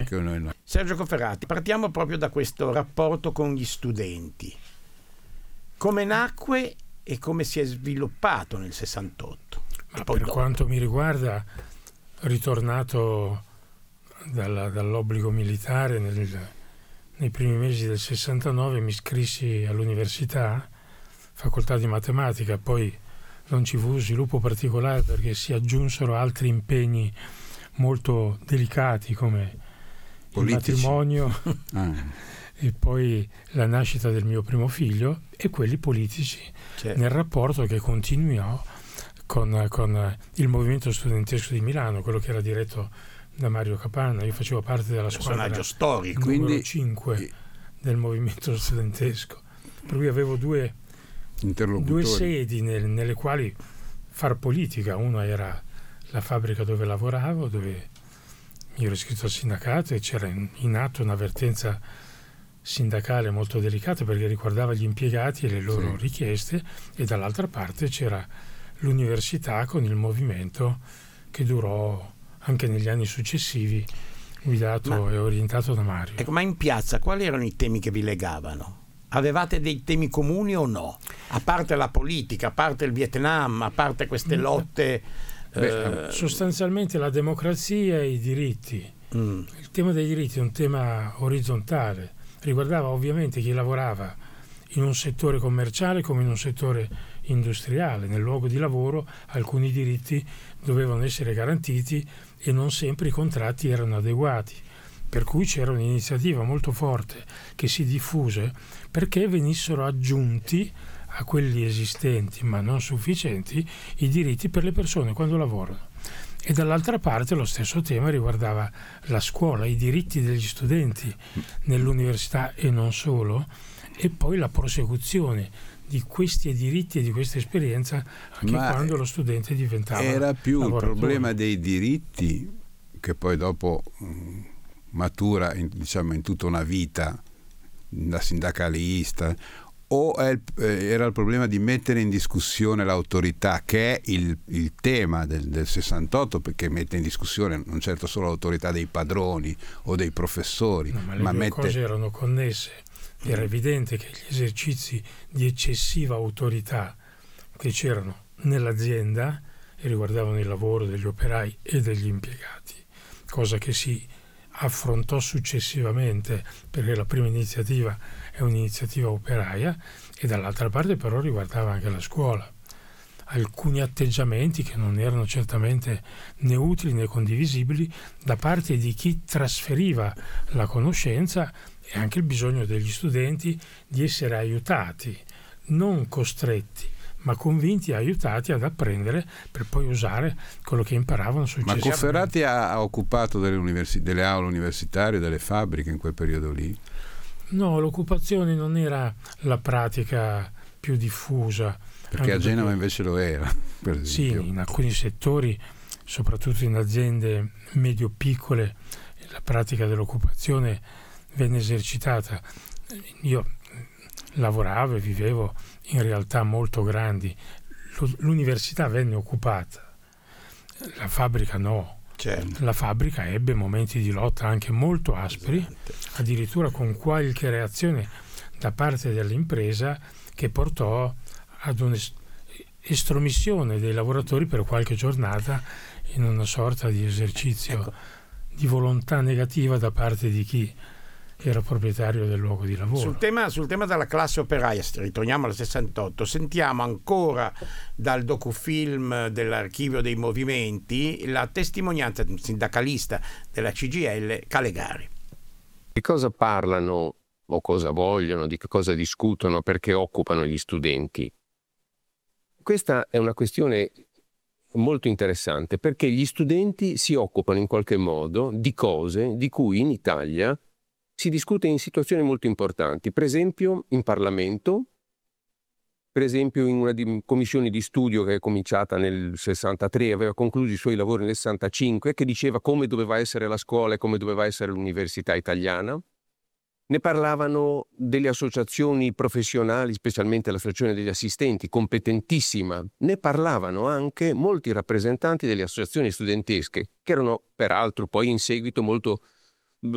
che noi no. Sergio Cofferati, partiamo proprio da questo rapporto con gli studenti. Come nacque e come si è sviluppato nel 68? Ma per quanto mi riguarda, ritornato dall'obbligo militare nei primi mesi del 69, mi iscrissi all'università, facoltà di matematica, poi non ci fu sviluppo particolare perché si aggiunsero altri impegni molto delicati come politici. Il matrimonio e poi la nascita del mio primo figlio, e quelli politici, certo, nel rapporto che continuò con il movimento studentesco di Milano, quello che era diretto da Mario Capanna. Io facevo parte della squadra storico, numero 5 del movimento studentesco, per cui avevo due sedi nelle quali far politica. Una era la fabbrica dove lavoravo, dove mi ero iscritto al sindacato e c'era in atto un'avvertenza sindacale molto delicata perché riguardava gli impiegati e le loro richieste, e dall'altra parte c'era l'università con il movimento che durò anche negli anni successivi, guidato e orientato da Mario. Ecco, ma in piazza quali erano i temi che vi legavano? Avevate dei temi comuni o no? A parte la politica, a parte il Vietnam, a parte queste lotte... sostanzialmente la democrazia e i diritti. Il tema dei diritti è un tema orizzontale, riguardava ovviamente chi lavorava in un settore commerciale come in un settore industriale. Nel luogo di lavoro alcuni diritti dovevano essere garantiti e non sempre i contratti erano adeguati, per cui c'era un'iniziativa molto forte che si diffuse perché venissero aggiunti a quelli esistenti ma non sufficienti i diritti per le persone quando lavorano. E dall'altra parte lo stesso tema riguardava la scuola, i diritti degli studenti nell'università e non solo, e poi la prosecuzione di questi diritti e di questa esperienza anche quando lo studente diventava era più lavoratore. Il problema dei diritti, che poi dopo matura in tutta una vita da sindacalista, o era il problema di mettere in discussione l'autorità, che è il tema del 68, perché mette in discussione non certo solo l'autorità dei padroni o dei professori, ma le due cose erano connesse. Era evidente che gli esercizi di eccessiva autorità che c'erano nell'azienda e riguardavano il lavoro degli operai e degli impiegati, cosa che si affrontò successivamente perché la prima iniziativa è un'iniziativa operaia, e dall'altra parte però riguardava anche la scuola. Alcuni atteggiamenti che non erano certamente né utili né condivisibili da parte di chi trasferiva la conoscenza, e anche il bisogno degli studenti di essere aiutati, non costretti, ma convinti e aiutati ad apprendere per poi usare quello che imparavano successivamente. Ma Cofferati ha occupato delle aule universitarie, delle fabbriche in quel periodo lì? No, l'occupazione non era la pratica più diffusa. Perché a Genova invece lo era, per esempio. Sì, in alcuni settori, soprattutto in aziende medio-piccole, la pratica dell'occupazione venne esercitata. Io lavoravo e vivevo in realtà molto grandi. L'università venne occupata, la fabbrica no. Certo. La fabbrica ebbe momenti di lotta anche molto aspri, addirittura con qualche reazione da parte dell'impresa che portò ad un'estromissione dei lavoratori per qualche giornata in una sorta di esercizio di volontà negativa da parte di chi era proprietario del luogo di lavoro. Sul tema della classe operaia, ritorniamo al 68, sentiamo ancora dal docufilm dell'Archivio dei Movimenti la testimonianza di un sindacalista della CGIL, Calegari. Di cosa parlano o cosa vogliono, di che cosa discutono, perché occupano gli studenti? Questa è una questione molto interessante, perché gli studenti si occupano in qualche modo di cose di cui in Italia si discute in situazioni molto importanti, per esempio in Parlamento, per esempio in una commissione di studio che è cominciata nel 63, aveva concluso i suoi lavori nel 65, che diceva come doveva essere la scuola e come doveva essere l'università italiana. Ne parlavano delle associazioni professionali, specialmente l'associazione degli assistenti, competentissima. Ne parlavano anche molti rappresentanti delle associazioni studentesche, che erano peraltro poi in seguito molto